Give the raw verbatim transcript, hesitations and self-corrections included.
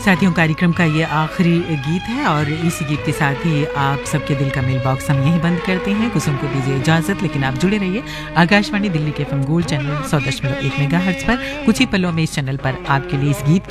साथियों, कार्यक्रम का ये आखिरी गीत है और इसी गीत के साथ ही आप सबके दिल का मेल बॉक्स हम यहीं बंद करते हैं। कुसुम को दीजिए इजाजत, लेकिन आप जुड़े रहिए आकाशवाणी दिल्ली के एफएम गोल्ड चैनल सौ दशमलव एक मेगाहर्ट्ज पर। कुछ ही पलों में इस चैनल पर आपके लिए इस गीत के